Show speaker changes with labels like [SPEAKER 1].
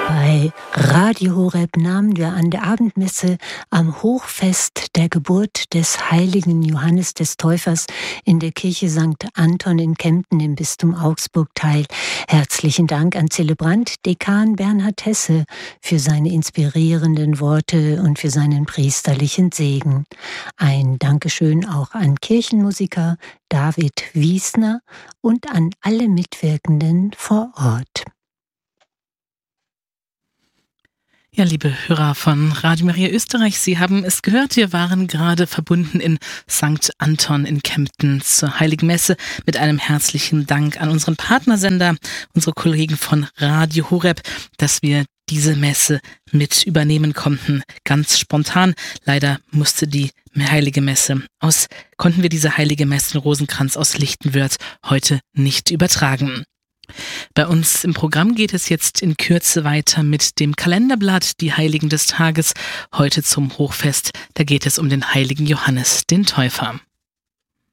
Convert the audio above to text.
[SPEAKER 1] Bei Radio Horeb nahmen wir an der Abendmesse am Hochfest der Geburt des heiligen Johannes des Täufers in der Kirche St. Anton in Kempten im Bistum Augsburg teil. Herzlichen Dank an Zelebrant Dekan Bernhard Hesse für seine inspirierenden Worte und für seinen priesterlichen Segen. Ein Dankeschön auch an Kirchenmusiker David Wiesner und an alle Mitwirkenden vor Ort.
[SPEAKER 2] Ja, liebe Hörer von Radio Maria Österreich, Sie haben es gehört, wir waren gerade verbunden in St. Anton in Kempten zur Heiligen Messe mit einem herzlichen Dank an unseren Partnersender, unsere Kollegen von Radio Horeb, dass wir diese Messe mit übernehmen konnten, ganz spontan. Leider konnten wir diese Heilige Messe in Rosenkranz aus Lichtenwörth heute nicht übertragen. Bei uns im Programm geht es jetzt in Kürze weiter mit dem Kalenderblatt Die Heiligen des Tages. Heute zum Hochfest, da geht es um den heiligen Johannes, den Täufer.